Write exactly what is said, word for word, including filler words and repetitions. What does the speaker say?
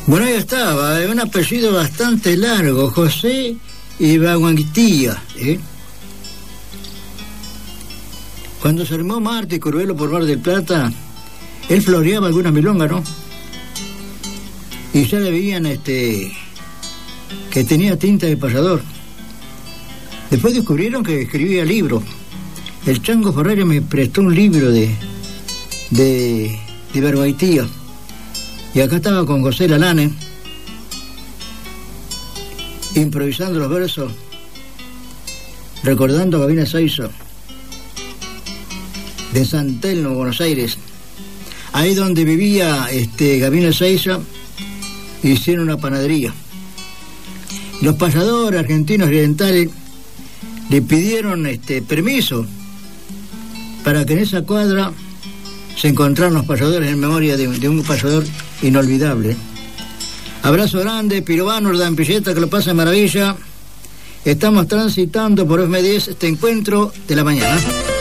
Bueno, ahí estaba, un apellido bastante largo, José Ibaguantía, ¿eh? Cuando se armó Marte y Curvelo por Mar del Plata, él floreaba algunas milongas, ¿no? Y ya le veían este, que tenía tinta de payador. Después descubrieron que escribía libros. El Chango Ferreira me prestó un libro de, de, de Ibaguantía. Y acá estaba con José Lalane, improvisando los versos, recordando a Gavina Saizo, de San Telmo, Buenos Aires. Ahí donde vivía este, Gavina Saizo, hicieron una panadería. Los payadores argentinos y orientales le pidieron este, permiso para que en esa cuadra se encontraron los payadores en memoria de, de un payador inolvidable. Abrazo grande, Pirobano, Ordampilleta, que lo pasa maravilla. Estamos transitando por F M diez este encuentro de la mañana.